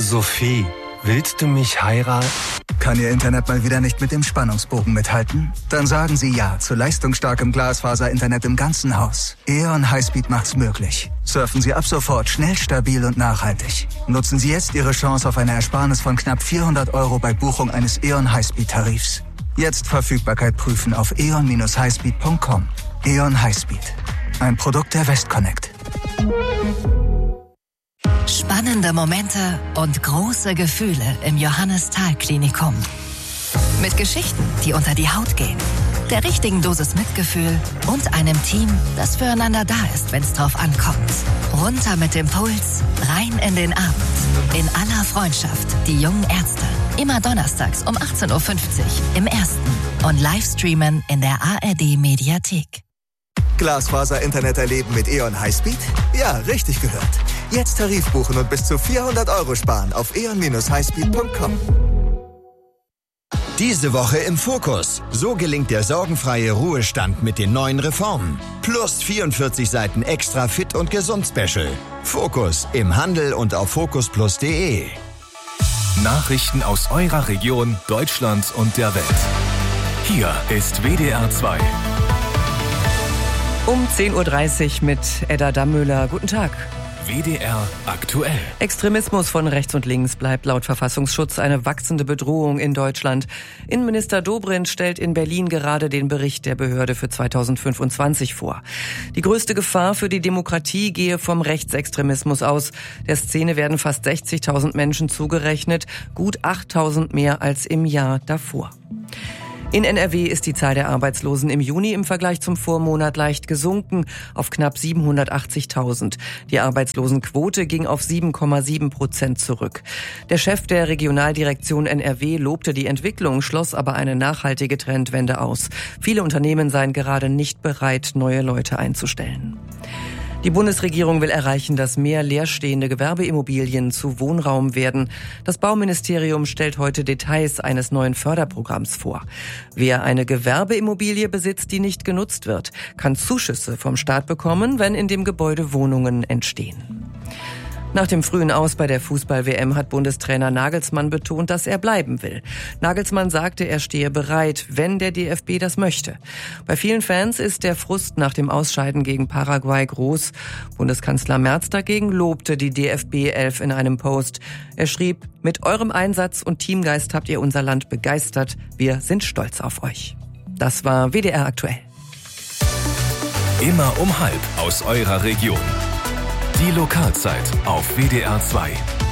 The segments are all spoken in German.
Sophie, willst du mich heiraten? Kann Ihr Internet mal wieder nicht mit dem Spannungsbogen mithalten? Dann sagen Sie ja zu leistungsstarkem Glasfaser-Internet im ganzen Haus. E.ON Highspeed macht's möglich. Surfen Sie ab sofort schnell, stabil und nachhaltig. Nutzen Sie jetzt Ihre Chance auf eine Ersparnis von knapp 400 € bei Buchung eines E.ON Highspeed-Tarifs. Jetzt Verfügbarkeit prüfen auf eon-highspeed.com. E.ON Highspeed. Ein Produkt der Westconnect. Spannende Momente und große Gefühle im Johannes-Thal-Klinikum. Mit Geschichten, die unter die Haut gehen, der richtigen Dosis Mitgefühl und einem Team, das füreinander da ist, wenn es drauf ankommt. Runter mit dem Puls, rein in den Abend. In aller Freundschaft, die jungen Ärzte. Immer donnerstags um 18.50 Uhr im Ersten und Livestreamen in der ARD-Mediathek. Glasfaser-Internet erleben mit E.ON Highspeed? Ja, richtig gehört. Jetzt Tarif buchen und bis zu 400 € sparen auf eon-highspeed.com. Diese Woche im Fokus. So gelingt der sorgenfreie Ruhestand mit den neuen Reformen. Plus 44 Seiten extra Fit und Gesund Special. Fokus im Handel und auf focusplus.de. Nachrichten aus eurer Region, Deutschland und der Welt. Hier ist WDR 2. Um 10.30 Uhr mit Edda Dammöhler. Guten Tag. WDR aktuell. Extremismus von rechts und links bleibt laut Verfassungsschutz eine wachsende Bedrohung in Deutschland. Innenminister Dobrindt stellt in Berlin gerade den Bericht der Behörde für 2025 vor. Die größte Gefahr für die Demokratie gehe vom Rechtsextremismus aus. Der Szene werden fast 60.000 Menschen zugerechnet, gut 8.000 mehr als im Jahr davor. In NRW ist die Zahl der Arbeitslosen im Juni im Vergleich zum Vormonat leicht gesunken auf knapp 780.000. Die Arbeitslosenquote ging auf 7,7% zurück. Der Chef der Regionaldirektion NRW lobte die Entwicklung, schloss aber eine nachhaltige Trendwende aus. Viele Unternehmen seien gerade nicht bereit, neue Leute einzustellen. Die Bundesregierung will erreichen, dass mehr leerstehende Gewerbeimmobilien zu Wohnraum werden. Das Bauministerium stellt heute Details eines neuen Förderprogramms vor. Wer eine Gewerbeimmobilie besitzt, die nicht genutzt wird, kann Zuschüsse vom Staat bekommen, wenn in dem Gebäude Wohnungen entstehen. Nach dem frühen Aus bei der Fußball-WM hat Bundestrainer Nagelsmann betont, dass er bleiben will. Nagelsmann sagte, er stehe bereit, wenn der DFB das möchte. Bei vielen Fans ist der Frust nach dem Ausscheiden gegen Paraguay groß. Bundeskanzler Merz dagegen lobte die DFB-11 in einem Post. Er schrieb, mit eurem Einsatz und Teamgeist habt ihr unser Land begeistert. Wir sind stolz auf euch. Das war WDR aktuell. Immer um 12:30 aus eurer Region. Die Lokalzeit auf WDR 2.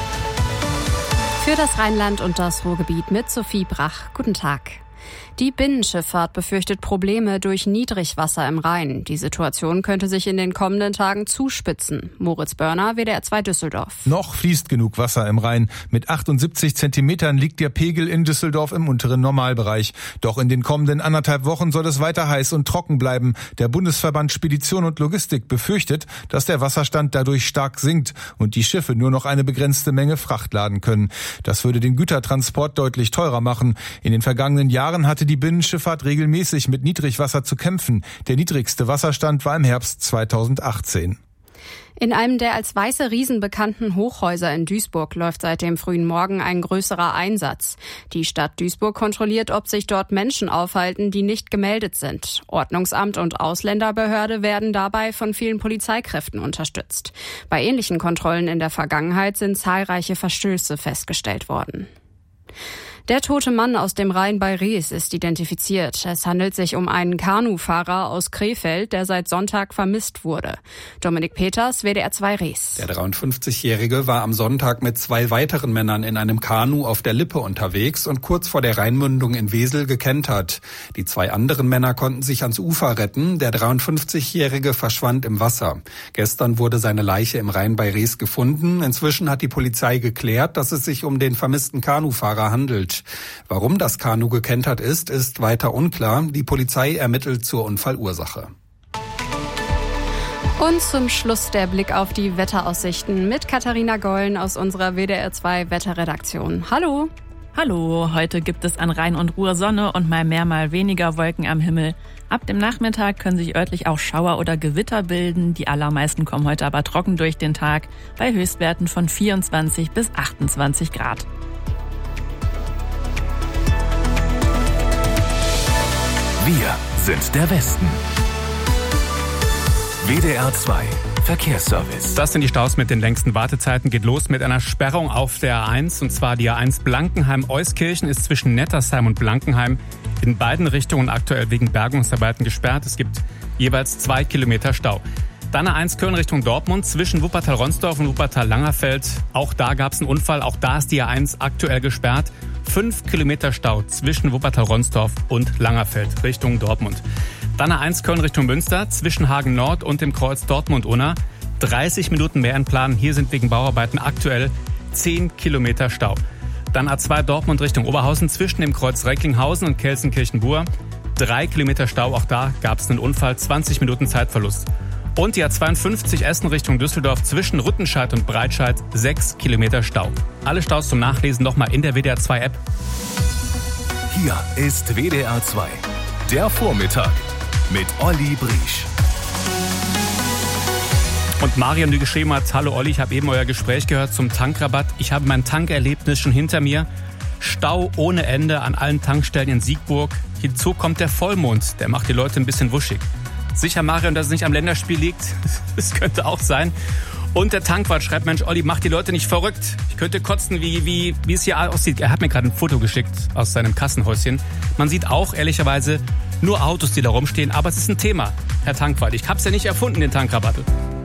Für das Rheinland und das Ruhrgebiet mit Sophie Brach. Guten Tag. Die Binnenschifffahrt befürchtet Probleme durch Niedrigwasser im Rhein. Die Situation könnte sich in den kommenden Tagen zuspitzen. Moritz Börner, WDR 2 Düsseldorf. Noch fließt genug Wasser im Rhein. Mit 78 Zentimetern liegt der Pegel in Düsseldorf im unteren Normalbereich. Doch in den kommenden 1,5 Wochen soll es weiter heiß und trocken bleiben. Der Bundesverband Spedition und Logistik befürchtet, dass der Wasserstand dadurch stark sinkt und die Schiffe nur noch eine begrenzte Menge Fracht laden können. Das würde den Gütertransport deutlich teurer machen. In den vergangenen Jahren hatte die Binnenschifffahrt regelmäßig mit Niedrigwasser zu kämpfen. Der niedrigste Wasserstand war im Herbst 2018. In einem der als weiße Riesen bekannten Hochhäuser in Duisburg läuft seit dem frühen Morgen ein größerer Einsatz. Die Stadt Duisburg kontrolliert, ob sich dort Menschen aufhalten, die nicht gemeldet sind. Ordnungsamt und Ausländerbehörde werden dabei von vielen Polizeikräften unterstützt. Bei ähnlichen Kontrollen in der Vergangenheit sind zahlreiche Verstöße festgestellt worden. Der tote Mann aus dem Rhein bei Rees ist identifiziert. Es handelt sich um einen Kanufahrer aus Krefeld, der seit Sonntag vermisst wurde. Dominik Peters, WDR 2 Rees. Der 53-Jährige war am Sonntag mit 2 weiteren Männern in einem Kanu auf der Lippe unterwegs und kurz vor der Rheinmündung in Wesel gekentert. Die 2 anderen Männer konnten sich ans Ufer retten. Der 53-Jährige verschwand im Wasser. Gestern wurde seine Leiche im Rhein bei Rees gefunden. Inzwischen hat die Polizei geklärt, dass es sich um den vermissten Kanufahrer handelt. Warum das Kanu gekentert ist weiter unklar. Die Polizei ermittelt zur Unfallursache. Und zum Schluss der Blick auf die Wetteraussichten mit Katharina Gollen aus unserer WDR 2 Wetterredaktion. Hallo! Hallo, heute gibt es an Rhein und Ruhr Sonne und mal mehr, mal weniger Wolken am Himmel. Ab dem Nachmittag können sich örtlich auch Schauer oder Gewitter bilden. Die allermeisten kommen heute aber trocken durch den Tag bei Höchstwerten von 24 bis 28 Grad. Wir sind der Westen. WDR 2 Verkehrsservice. Das sind die Staus mit den längsten Wartezeiten. Geht los mit einer Sperrung auf der A1. Und zwar die A1 Blankenheim-Euskirchen ist zwischen Nettersheim und Blankenheim in beiden Richtungen aktuell wegen Bergungsarbeiten gesperrt. Es gibt jeweils 2 Kilometer Stau. Dann A1 Köln Richtung Dortmund zwischen Wuppertal-Ronsdorf und Wuppertal-Langerfeld. Auch da gab es einen Unfall. Auch da ist die A1 aktuell gesperrt. 5 Kilometer Stau zwischen Wuppertal-Ronsdorf und Langerfeld Richtung Dortmund. Dann A1 Köln Richtung Münster zwischen Hagen Nord und dem Kreuz Dortmund-Unna. 30 Minuten mehr in Plan. Hier sind wegen Bauarbeiten aktuell 10 Kilometer Stau. Dann A2 Dortmund Richtung Oberhausen zwischen dem Kreuz Recklinghausen und Kelsenkirchen-Bur. 3 Kilometer Stau. Auch da gab es einen Unfall. 20 Minuten Zeitverlust. Und die A52 Essen Richtung Düsseldorf zwischen Rüttenscheid und Breitscheid 6 Kilometer Stau. Alle Staus zum Nachlesen nochmal in der WDR 2 App. Hier ist WDR 2. Der Vormittag mit Olli Briesch. Und Mariam, die geschrieben hat, hallo Olli, ich habe eben euer Gespräch gehört zum Tankrabatt. Ich habe mein Tankerlebnis schon hinter mir. Stau ohne Ende an allen Tankstellen in Siegburg. Hinzu kommt der Vollmond, der macht die Leute ein bisschen wuschig. Sicher, Mariam, dass es nicht am Länderspiel liegt. Das könnte auch sein. Und der Tankwart schreibt, Mensch, Olli, mach die Leute nicht verrückt. Ich könnte kotzen, wie es hier aussieht. Er hat mir gerade ein Foto geschickt aus seinem Kassenhäuschen. Man sieht auch, ehrlicherweise, nur Autos, die da rumstehen. Aber es ist ein Thema, Herr Tankwart. Ich hab's ja nicht erfunden, den Tankrabatt.